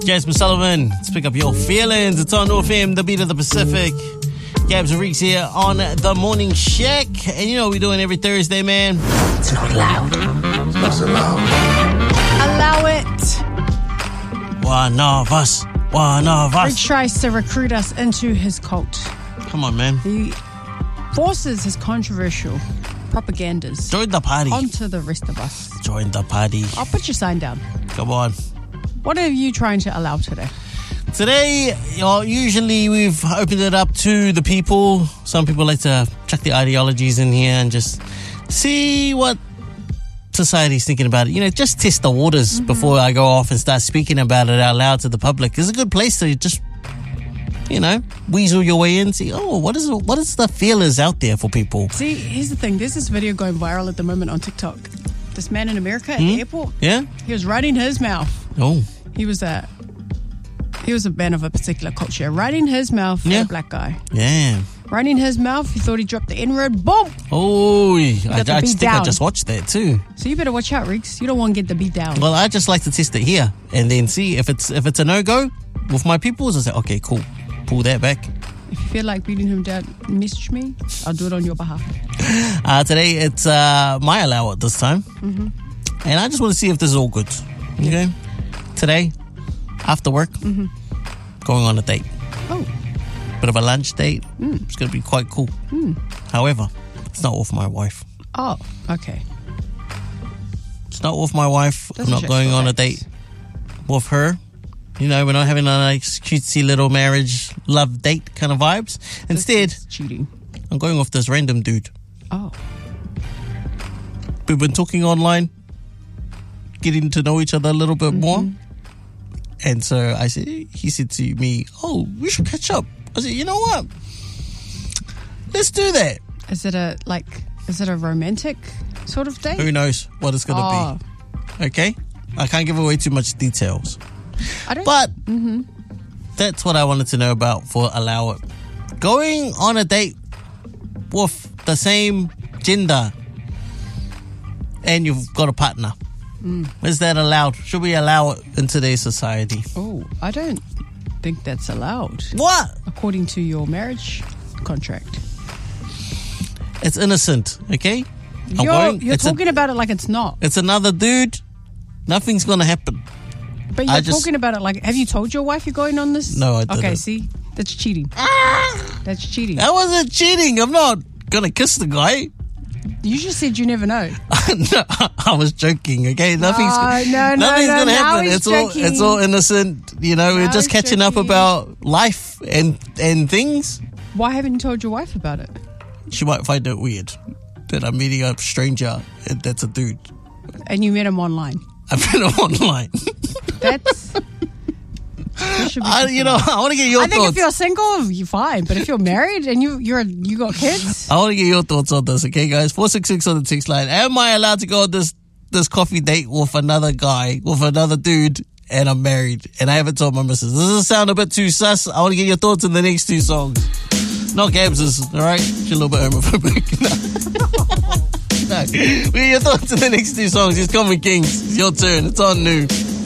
Jasmine Sullivan, let's pick up your feelings. It's on North FM, the beat of the Pacific. Gabs and Reeks here on the Morning Shack. And you know what we're doing every Thursday, man? It's not loud. It's not so loud. Allow it. One of us. He tries to recruit us into his cult. Come on, man. He forces his controversial propagandas Join the party. onto the rest of us. Join the party. I'll put your sign down. Come on. What are you trying to allow today? Today, usually we've opened it up to the people. Some people like to chuck their ideologies in here and just see what society's thinking about it. You know, just test the waters before I go off and start speaking about it out loud to the public. It's a good place to just, you know, weasel your way in. See, what is the feelers out there for people? See, here's the thing. There's this video going viral at the moment on TikTok. This man in America at the airport. Yeah? He was running his mouth. Oh. He was a man of a particular culture. Running his mouth for a black guy. Yeah. Running his mouth. He thought he dropped the N-word. Boom! Oh, I think down. I just watched that too. So you better watch out, Reeks. You don't want to get the beat down. Well, I just like to test it here and then see if it's a no-go with my peoples. I say, okay, cool. Pull that back. If you feel like beating him down, message me. I'll do it on your behalf. Today, it's my allow it this time. And I just want to see if this is all good. Okay? Today, after work, going on a date. Oh. Bit of a lunch date. It's going to be quite cool. However, it's not with my wife. Oh, okay. It's not with my wife. Doesn't I'm not going on a date with her. You know, we're not having a nice cutesy little marriage love date kind of vibes. Instead, cheating. I'm going with this random dude. Oh. We've been talking online, getting to know each other a little bit more. And so he said to me, oh, we should catch up. I said, you know what? Let's do that. Is it a romantic sort of date? Who knows what it's going to be. Okay? I can't give away too much details. But that's what I wanted to know about for Allow It. Going on a date with the same gender and you've got a partner. Is that allowed? Should we allow it in today's society? Oh, I don't think that's allowed. What? According to your marriage contract. It's innocent, okay? You're talking about it like it's not. It's another dude. Nothing's going to happen. But you're talking about it like, have you told your wife you're going on this? No, I didn't. Okay, see? That's cheating. That's cheating. That wasn't cheating. I'm not going to kiss the guy. You just said you never know. No, I was joking, okay? Nothing's going to happen. It's all innocent. You know, we're just catching up about life and things. Why haven't you told your wife about it? She might find it weird that I'm meeting a stranger and that's a dude. And you met him online? I met him online. That's... I want to get your thoughts. I think if you're single, you're fine. But if you're married and you got kids, I want to get your thoughts on this, okay, guys? 466 on the text line. Am I allowed to go on this coffee date with another guy, with another dude, and I'm married, and I haven't told my missus? Does this sound a bit too sus? I want to get your thoughts in the next two songs. Not Gabs's, all right? She's a little bit homophobic. No. We get your thoughts in the next two songs. It's Common Kings. It's your turn. It's on New.